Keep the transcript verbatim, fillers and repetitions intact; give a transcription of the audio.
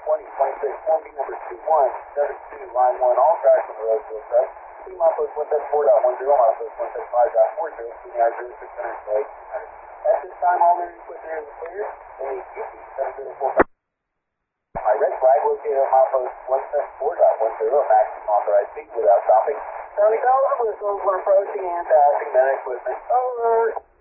twenty, twenty-six, fourteen, number two one, seven two, line one, all tracks on the road to assess. Two milepost one seven four point one zero, milepost one seven five point four zero, two nine zero six hundred, eight hundred. At this time, all main equipment is clear. Any U P seven zero four. My red flag located on milepost one seven four point one zero, maximum authorized speed without stopping. Tony Collins, whistles when approaching and passing that equipment. Over.